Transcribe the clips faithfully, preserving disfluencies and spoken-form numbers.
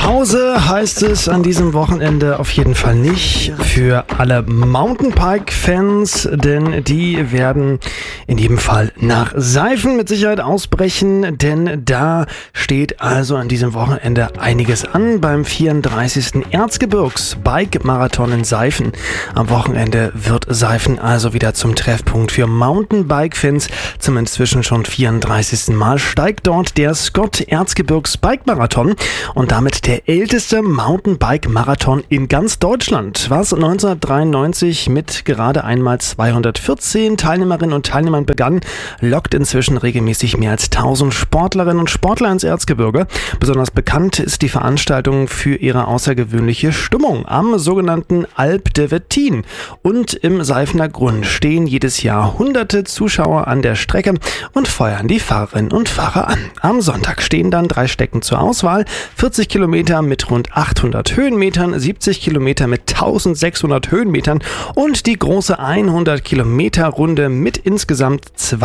Pause heißt es an diesem Wochenende auf jeden Fall nicht für alle Mountainbike-Fans, denn die werden in jedem Fall nach Seifen mit Sicherheit ausbrechen, denn da steht also an diesem Wochenende einiges an beim vierunddreißigsten Erzgebirgs-Bike-Marathon in Seifen. Am Wochenende wird Seifen also wieder zum Treffpunkt für Mountainbike-Fans. Zum inzwischen schon vierunddreißigsten Mal steigt dort der Scott Erzgebirgs-Bike-Marathon und damit der älteste Mountainbike-Marathon in ganz Deutschland, was neunzehnhundertdreiundneunzig mit gerade einmal zweihundertvierzehn Teilnehmerinnen und Teilnehmern begann, lockt inzwischen regelmäßig mehr als tausend Sportlerinnen und Sportler ins Erzgebirge. Besonders bekannt ist die Veranstaltung für ihre außergewöhnliche Stimmung am sogenannten Alpe de Wettin. Und im Seifener Grund stehen jedes Jahr hunderte Zuschauer an der Strecke und feuern die Fahrerinnen und Fahrer an. Am Sonntag stehen dann drei Strecken zur Auswahl: vierzig Kilometer mit rund achthundert Höhenmetern, siebzig Kilometer mit eintausendsechshundert Höhenmetern und die große hundert Kilometer Runde mit insgesamt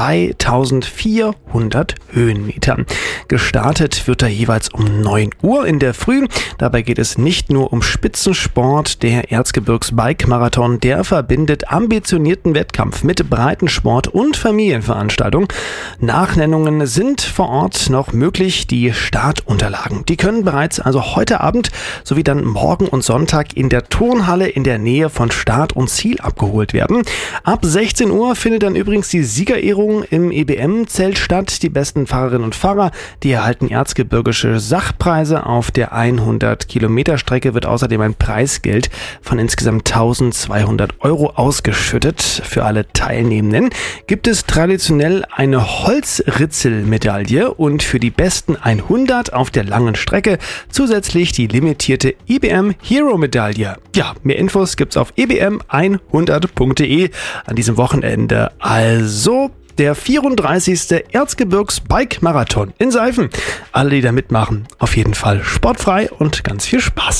zweitausendvierhundert Höhenmetern. Gestartet wird da jeweils um neun Uhr in der Früh. Dabei geht es nicht nur um Spitzensport. Der Erzgebirgs-Bike-Marathon, der verbindet ambitionierten Wettkampf mit Breitensport und Familienveranstaltung. Nachnennungen sind vor Ort noch möglich. Die Startunterlagen, die können bereits also heute Abend sowie dann morgen und Sonntag in der Turnhalle in der Nähe von Start und Ziel abgeholt werden. Ab sechzehn Uhr findet dann übrigens die Siegerehrung im E B M-Zelt statt. Die besten Fahrerinnen und Fahrer, die erhalten erzgebirgische Sachpreise. Auf der hundert Kilometer Strecke wird außerdem ein Preisgeld von insgesamt eintausendzweihundert Euro ausgeschüttet. Für alle Teilnehmenden gibt es traditionell eine Holzritzelmedaille und für die besten hundert auf der langen Strecke zusätzlich die limitierte I B M Hero Medaille. Ja, mehr Infos gibt's auf e b m hundert punkt de an diesem Wochenende. Also der vierunddreißigste Erzgebirgs-Bike-Marathon in Seifen. Alle, die da mitmachen, auf jeden Fall sportfrei und ganz viel Spaß.